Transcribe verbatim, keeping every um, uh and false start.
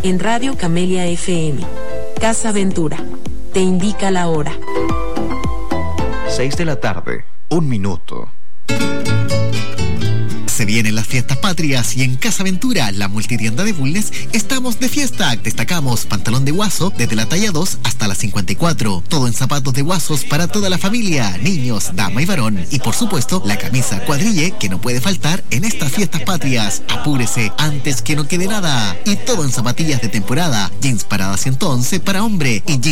en Radio Camelia F M. Casa Ventura, te indica la hora. Seis de la tarde, un minuto. Se vienen las fiestas patrias y en Casa Ventura, la multitienda de Bulnes, estamos de fiesta. Destacamos pantalón de guaso desde la talla dos hasta la cincuenta y cuatro. Todo en zapatos de guasos para toda la familia, niños, dama y varón. Y por supuesto, la camisa cuadrille que no puede faltar en estas fiestas patrias. Apúrese antes que no quede nada. Y todo en zapatillas de temporada, jeans parada ciento once para hombre y jeans